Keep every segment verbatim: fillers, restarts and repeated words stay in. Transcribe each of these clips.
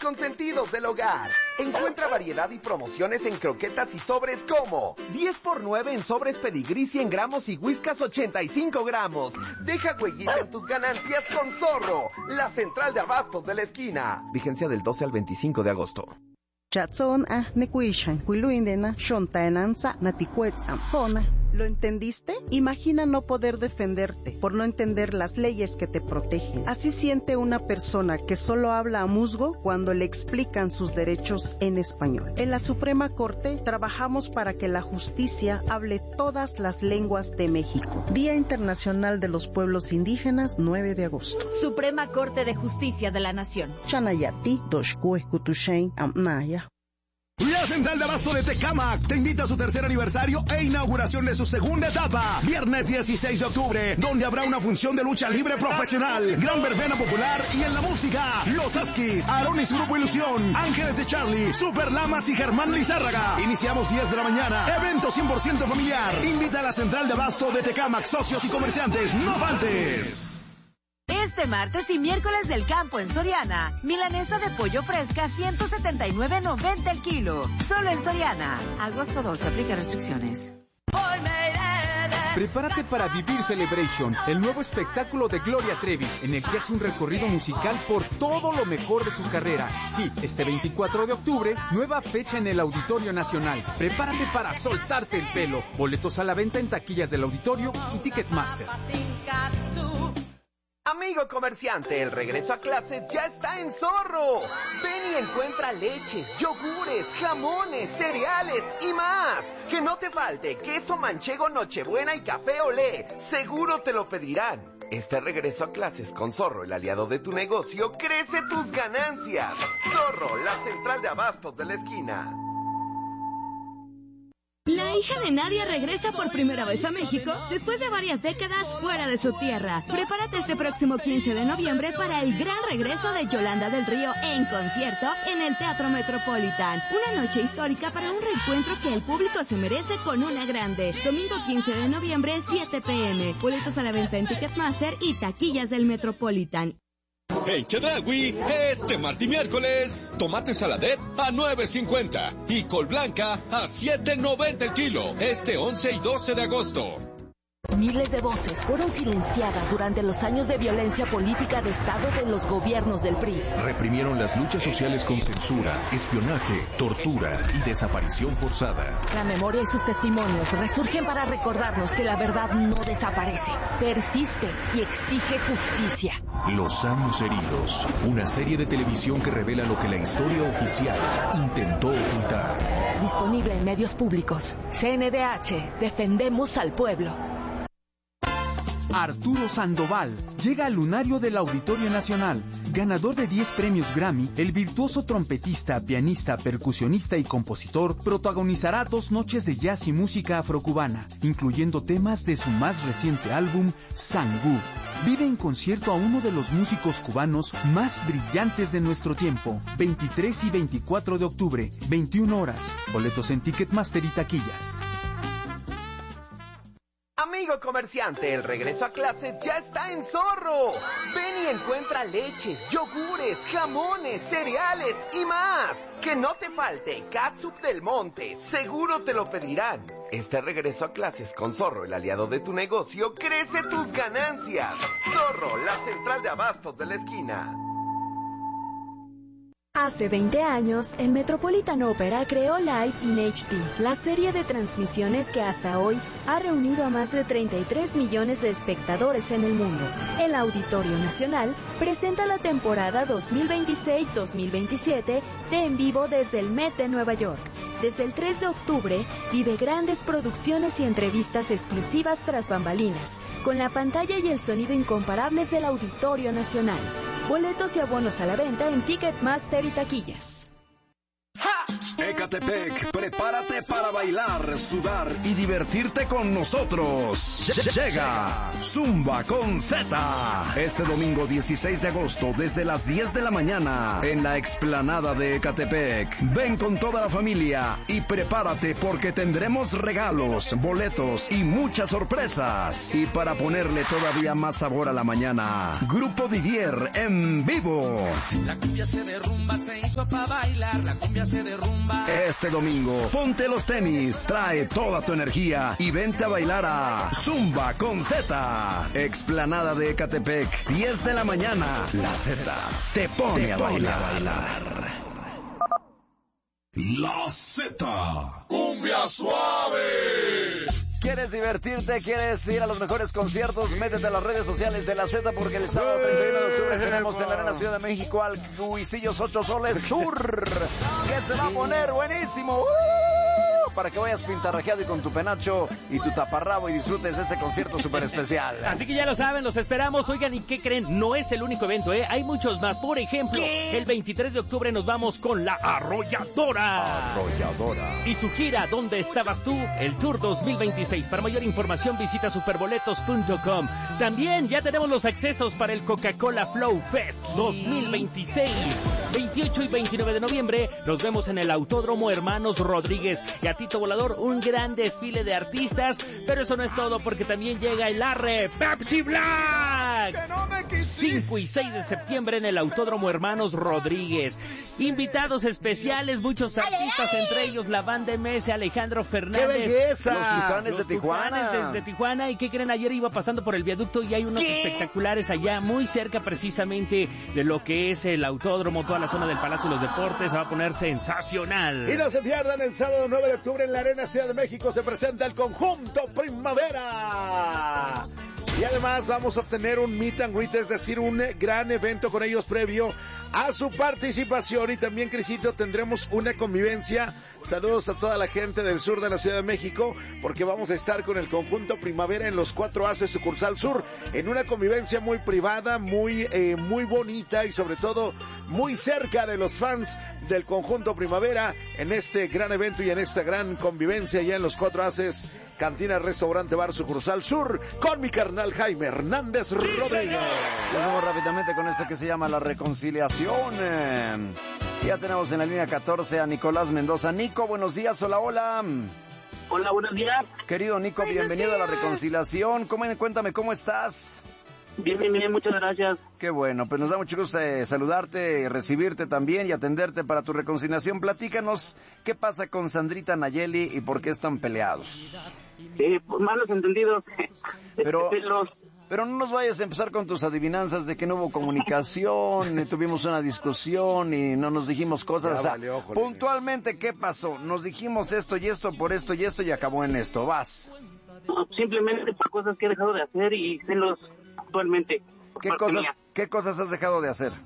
consentidos del hogar. Encuentra variedad y promociones en croquetas y sobres como diez por nueve en sobres pedigrí cien gramos y Whiskas ochenta y cinco gramos. Deja huellita en tus ganancias con Zorro, la central de abastos de la esquina. Vigencia del doce al veinticinco de agosto. Chatson ah nekuishan kuiluindena shontaenanza naticuetzampona. ¿Lo entendiste? Imagina no poder defenderte por no entender las leyes que te protegen. Así siente una persona que solo habla a musgo cuando le explican sus derechos en español. En la Suprema Corte trabajamos para que la justicia hable todas las lenguas de México. Día Internacional de los Pueblos Indígenas, nueve de agosto. Suprema Corte de Justicia de la Nación. Chanayati, Doshkue, Kutushain, Amnaya. La Central de Abasto de Tecámac te invita a su tercer aniversario e inauguración de su segunda etapa, viernes dieciséis de octubre, donde habrá una función de lucha libre profesional, gran verbena popular y en la música, Los Askis, Aaron y su grupo Ilusión, Ángeles de Charlie, Super Lamas y Germán Lizárraga. Iniciamos diez de la mañana, evento cien por ciento familiar. Invita a la Central de Abasto de Tecámac, socios y comerciantes, no faltes. Este martes y miércoles del campo en Soriana, milanesa de pollo fresca ciento setenta y nueve noventa el kilo. Solo en Soriana. Agosto doce, aplica restricciones. Prepárate para vivir Celebration, el nuevo espectáculo de Gloria Trevi, en el que hace un recorrido musical por todo lo mejor de su carrera. Sí, este veinticuatro de octubre, nueva fecha en el Auditorio Nacional. Prepárate para soltarte el pelo. Boletos a la venta en taquillas del auditorio y Ticketmaster. Amigo comerciante, el regreso a clases ya está en Zorro. Ven y encuentra leches, yogures, jamones, cereales y más. Que no te falte queso manchego Nochebuena y café Olé. Seguro te lo pedirán. Este regreso a clases con Zorro, el aliado de tu negocio, crece tus ganancias. Zorro, la central de abastos de la esquina. La hija de Nadia regresa por primera vez a México después de varias décadas fuera de su tierra. Prepárate este próximo quince de noviembre para el gran regreso de Yolanda del Río en concierto en el Teatro Metropolitan. Una noche histórica para un reencuentro que el público se merece con una grande. Domingo quince de noviembre, siete pe eme. Boletos a la venta en Ticketmaster y taquillas del Metropolitan. En Chedraui, este martes y miércoles, tomate saladet a nueve cincuenta y col blanca a siete noventa el kilo, este once y doce de agosto. Miles de voces fueron silenciadas durante los años de violencia política de Estado de los gobiernos del P R I. Reprimieron las luchas sociales con censura, espionaje, tortura y desaparición forzada. La memoria y sus testimonios resurgen para recordarnos que la verdad no desaparece, persiste y exige justicia. Los años heridos, una serie de televisión que revela lo que la historia oficial intentó ocultar. Disponible en medios públicos. C N D H, defendemos al pueblo. Arturo Sandoval llega al lunario del Auditorio Nacional. Ganador de diez premios Grammy, el virtuoso trompetista, pianista, percusionista y compositor protagonizará dos noches de jazz y música afrocubana, incluyendo temas de su más reciente álbum, Sangú. Vive en concierto a uno de los músicos cubanos más brillantes de nuestro tiempo. veintitrés y veinticuatro de octubre, veintiuna horas. Boletos en Ticketmaster y taquillas. Amigo comerciante, el regreso a clases ya está en Zorro. Ven y encuentra leches, yogures, jamones, cereales y más. Que no te falte catsup del monte, seguro te lo pedirán. Este regreso a clases con Zorro, el aliado de tu negocio, crece tus ganancias. Zorro, la central de abastos de la esquina. Hace veinte años, el Metropolitan Opera creó Live in H D, la serie de transmisiones que hasta hoy ha reunido a más de treinta y tres millones de espectadores en el mundo. El Auditorio Nacional presenta la temporada dos mil veintiséis dos mil veintisiete de En Vivo desde el Met de Nueva York. Desde el tres de octubre, vive grandes producciones y entrevistas exclusivas tras bambalinas, con la pantalla y el sonido incomparables del Auditorio Nacional. Boletos y abonos a la venta en Ticketmaster y taquillas. ¡Ja! Ecatepec, prepárate para bailar, sudar y divertirte con nosotros. Llega Zumba con Z. Este domingo dieciséis de agosto desde las diez de la mañana en la explanada de Ecatepec. Ven con toda la familia y prepárate porque tendremos regalos, boletos y muchas sorpresas. Y para ponerle todavía más sabor a la mañana, Grupo Didier en vivo. La cumbia se derrumba, se hizo pa' bailar, la cumbia se derrumba. Este domingo, ponte los tenis, trae toda tu energía y vente a bailar a Zumba con Z. Explanada de Ecatepec, diez de la mañana. La Z te pone, te a, pone bailar. a bailar. La Z. Cumbia suave. ¿Quieres divertirte? ¿Quieres ir a los mejores conciertos? Métete a las redes sociales de la Z porque el sábado treinta y uno de octubre tenemos en la Arena Ciudad de México al Huisillos Ocho Soles Tour, que se va a poner buenísimo. ¡Uh! Para que vayas pintarrajeado y con tu penacho y tu taparrabo y disfrutes de este concierto súper especial. Así que ya lo saben, los esperamos. Oigan, ¿y qué creen? No es el único evento, ¿eh? Hay muchos más. Por ejemplo, ¿qué? El veintitrés de octubre nos vamos con La Arrolladora. Arrolladora. Y su gira, ¿Dónde estabas tú? El Tour dos mil veintiséis. Para mayor información visita superboletos punto com. También ya tenemos los accesos para el Coca-Cola Flow Fest dos mil veintiséis. veintiocho y veintinueve de noviembre nos vemos en el Autódromo Hermanos Rodríguez. Gatito Volador, un gran desfile de artistas, pero eso no es todo porque también llega el Arre Pepsi Black. cinco y seis de septiembre en el Autódromo Hermanos Rodríguez. Invitados especiales, muchos artistas, entre ellos la banda M S, Alejandro Fernández. ¡Qué belleza! Los Tucanes de Tijuana. Desde Tijuana. ¿Y qué creen? Ayer iba pasando por el viaducto y hay unos ¿Qué? espectaculares allá, muy cerca precisamente de lo que es el autódromo, toda la zona del Palacio de los Deportes. Se va a poner sensacional. Y no se pierdan, el sábado nueve de octubre en la Arena Ciudad de México se presenta el Conjunto Primavera. Y además vamos a tener un meet and greet, es decir, un gran evento con ellos previo a su participación. Y también, Crisito, tendremos una convivencia. Saludos a toda la gente del sur de la Ciudad de México, porque vamos a estar con el Conjunto Primavera en los cuatro A C Sucursal Sur, en una convivencia muy privada, muy, eh, muy bonita y sobre todo muy cerca de los fans del Conjunto Primavera en este gran evento y en esta gran convivencia ya en los cuatro A C S, Cantina, Restaurante, Bar Sucursal Sur, con mi carnal Jaime Hernández Rodríguez. Vamos rápidamente con esto que se llama La Reconciliación. Eh, ya tenemos en la línea catorce a Nicolás Mendoza. Nico, buenos días, hola, hola. Hola, buenos días. Querido Nico, buenos bienvenido días. a La Reconciliación. ¿Cómo, cuéntame, ¿cómo estás? Bien, bien, bien, muchas gracias. Qué bueno, pues nos da mucho gusto eh, saludarte, recibirte también y atenderte para tu reconciliación. Platícanos, ¿qué pasa con Sandrita Nayeli y por qué están peleados? Sí, pues malos entendidos. Pero, pero no nos vayas a empezar con tus adivinanzas de que no hubo comunicación, tuvimos una discusión y no nos dijimos cosas. O sea, valió, puntualmente, ¿qué pasó? Nos dijimos esto y esto por esto y esto y acabó en esto. Vas. No, simplemente por cosas que he dejado de hacer y celos actualmente. ¿Qué cosas, ¿Qué cosas has dejado de hacer?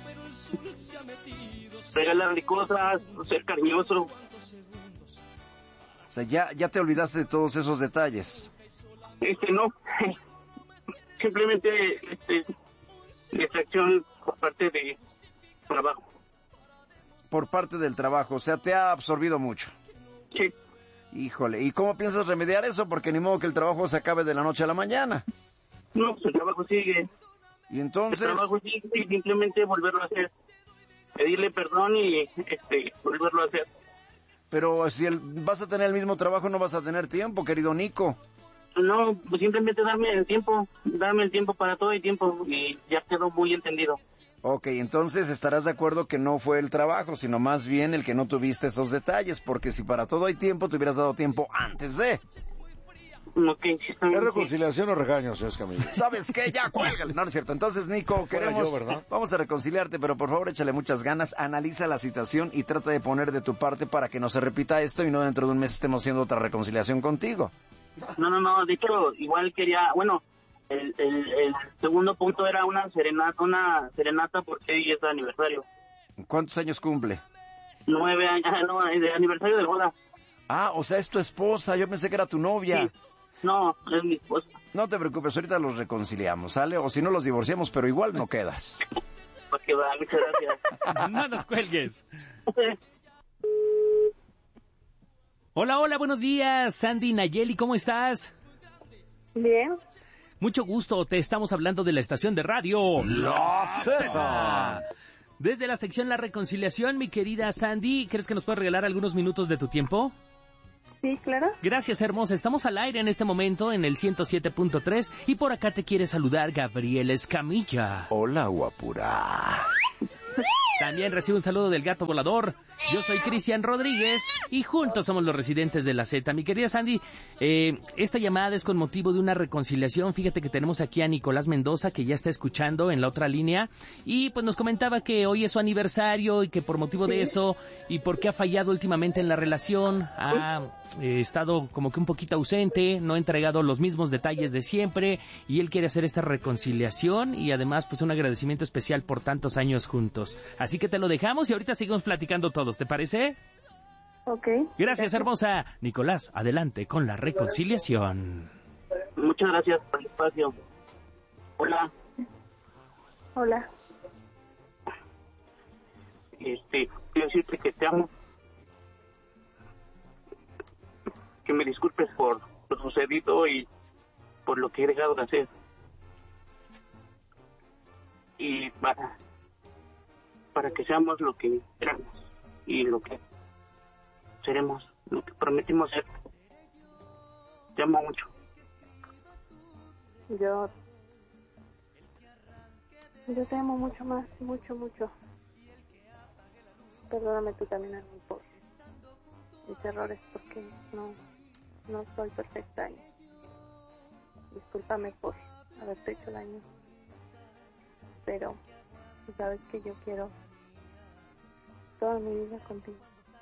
Regalarle cosas, ser cariñoso. O sea, ya, ya te olvidaste de todos esos detalles. Este, no. Simplemente, este, distracción por parte de trabajo. Por parte del trabajo, o sea, te ha absorbido mucho. Sí. Híjole, ¿y cómo piensas remediar eso? Porque ni modo que el trabajo se acabe de la noche a la mañana. No, pues el trabajo sigue. ¿Y entonces? El trabajo sigue y simplemente volverlo a hacer. Pedirle perdón y este volverlo a hacer. Pero si el, vas a tener el mismo trabajo, no vas a tener tiempo, querido Nico. No, pues simplemente darme el tiempo, darme el tiempo para todo el tiempo y ya quedó muy entendido. Ok, entonces estarás de acuerdo que no fue el trabajo, sino más bien el que no tuviste esos detalles, porque si para todo hay tiempo, te hubieras dado tiempo antes de... Okay, ¿Es reconciliación o regaño, señor Escamilla? ¿Sabes qué? Ya, cuélgale. No, no es cierto. Entonces, Nico, queremos... Yo, ¿verdad? Vamos a reconciliarte, pero por favor, échale muchas ganas, analiza la situación y trata de poner de tu parte para que no se repita esto y no dentro de un mes estemos haciendo otra reconciliación contigo. No, no, no, de hecho, igual quería... Bueno, el, el, el segundo punto era una serenata, una serenata porque hoy es el aniversario. ¿Cuántos años cumple? Nueve años, no, de aniversario de boda. Ah, o sea, es tu esposa, yo pensé que era tu novia. Sí. No, es mi esposa. No te preocupes, ahorita los reconciliamos, ¿sale? O si no, los divorciamos, pero igual no quedas. Pues que va, muchas gracias. No nos cuelgues. Hola, hola, buenos días, Sandy Nayeli, ¿cómo estás? Bien. Mucho gusto, te estamos hablando de la estación de radio La Z. Desde la sección La Reconciliación, mi querida Sandy, ¿crees que nos puedes regalar algunos minutos de tu tiempo? Sí, claro. Gracias, hermosa. Estamos al aire en este momento en el ciento siete punto tres y por acá te quiere saludar Gabriel Escamilla. Hola, guapura. También recibe un saludo del gato volador. Yo soy Cristian Rodríguez y juntos somos los residentes de la Z. Mi querida Sandy, eh, esta llamada es con motivo de una reconciliación. Fíjate que tenemos aquí a Nicolás Mendoza, que ya está escuchando en la otra línea, y pues nos comentaba que hoy es su aniversario y que por motivo de eso y porque ha fallado últimamente en la relación, ha eh, estado como que un poquito ausente, no ha entregado los mismos detalles de siempre, y él quiere hacer esta reconciliación y además pues un agradecimiento especial por tantos años juntos. Así que te lo dejamos y ahorita seguimos platicando todos, ¿te parece? Ok. Gracias, gracias, hermosa. Nicolás, adelante con la reconciliación. Muchas gracias por el espacio. Hola. Hola. Este, quiero decirte que te amo. Que me disculpes por lo sucedido y por lo que he dejado de hacer. Y para... para que seamos lo que éramos y lo que seremos, lo que prometimos ser. Te amo mucho. Yo... Yo te amo mucho más, mucho, mucho. Perdóname tú también a mí por mis errores, porque no, no soy perfecta. Y discúlpame por haberte hecho daño. Pero sabes que yo quiero toda mi vida contigo.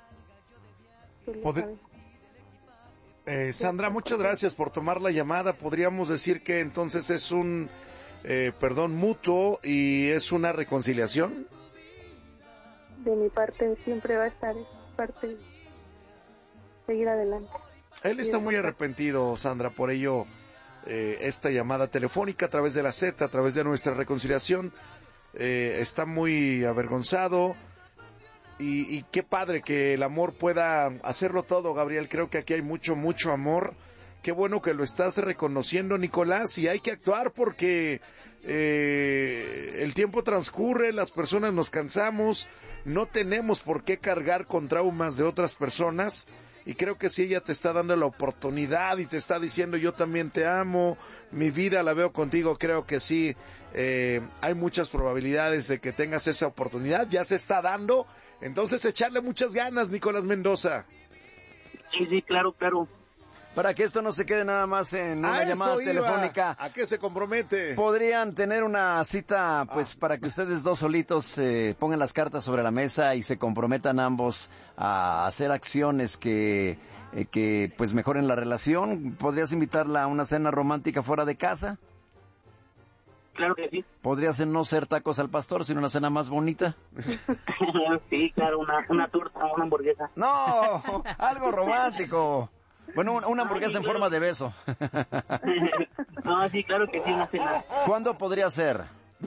Pod- eh, Sandra, muchas gracias por tomar la llamada. Podríamos decir que entonces es un eh, perdón mutuo y es una reconciliación. De mi parte siempre va a estar es parte de seguir adelante. Él está muy arrepentido, Sandra, por ello eh, esta llamada telefónica a través de la Z, a través de nuestra reconciliación, eh, está muy avergonzado. Y, y qué padre que el amor pueda hacerlo todo, Gabriel. Creo que aquí hay mucho, mucho amor. Qué bueno que lo estás reconociendo, Nicolás, y hay que actuar porque eh, el tiempo transcurre, las personas nos cansamos, no tenemos por qué cargar con traumas de otras personas. Y creo que si ella te está dando la oportunidad y te está diciendo yo también te amo, mi vida la veo contigo, creo que sí, eh, hay muchas probabilidades de que tengas esa oportunidad, ya se está dando. Entonces echarle muchas ganas, Nicolás Mendoza. Sí, sí, claro, claro. Para que esto no se quede nada más en una a llamada iba. telefónica. ¿A qué se compromete? Podrían tener una cita, pues, ah. para que ustedes dos solitos eh, pongan las cartas sobre la mesa y se comprometan ambos a hacer acciones que, eh, que pues, mejoren la relación. ¿Podrías invitarla a una cena romántica fuera de casa? Claro que sí. ¿Podrías no ser tacos al pastor, sino una cena más bonita? Sí, claro, una, una torta, una hamburguesa. No, algo romántico. Bueno, una hamburguesa en forma de beso. No, sí, claro que sí, una cena. ¿Cuándo podría ser?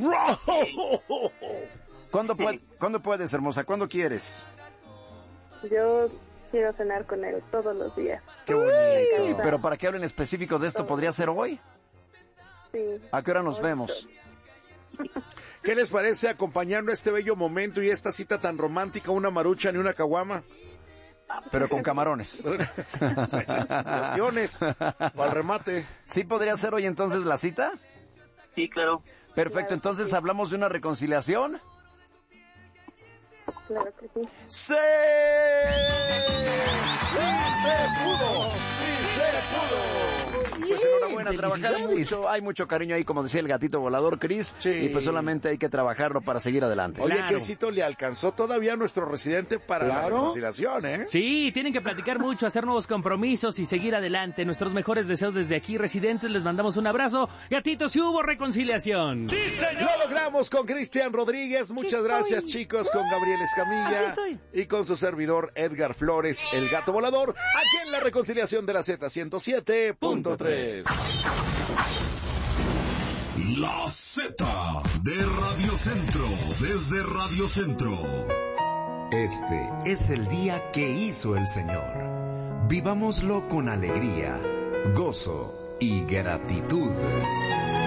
¿Cuándo, puede, ¿Cuándo puedes, hermosa? ¿Cuándo quieres? Yo quiero cenar con él todos los días. Qué bonito. Pero para que hablen específico de esto, ¿podría ser hoy? Sí. ¿A qué hora nos vemos? ¿Qué les parece acompañando este bello momento y esta cita tan romántica, una maruchan y una caguama? Pero con camarones. Los guiones, al remate. ¿Sí podría ser hoy entonces la cita? Sí, claro. Perfecto, entonces hablamos de una reconciliación. Claro que sí. ¡Sí! ¡Sí se pudo! ¡Sí se pudo! Pues enhorabuena, trabajar mucho, hay mucho cariño ahí, como decía el gatito volador, Cris, sí. Y pues solamente hay que trabajarlo para seguir adelante. Oye, Claro. Crisito, le alcanzó todavía a nuestro residente para Claro. la reconciliación, ¿eh? Sí, tienen que platicar mucho, hacer nuevos compromisos y seguir adelante. Nuestros mejores deseos desde aquí, residentes, les mandamos un abrazo. Gatitos, sí hubo reconciliación. ¡Sí, señor! Lo logramos con Cristian Rodríguez. Muchas gracias, chicos, con Gabriel Escamilla y con su servidor Edgar Flores, el gato volador, aquí en la reconciliación de la Z ciento siete punto tres. La Z de Radio Centro, desde Radio Centro. Este es el día que hizo el Señor. Vivámoslo con alegría, gozo y gratitud.